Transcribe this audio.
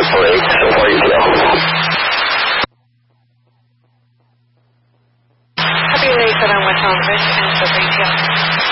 8, so far you go. Copy 87 West Elm Ridge and for retail.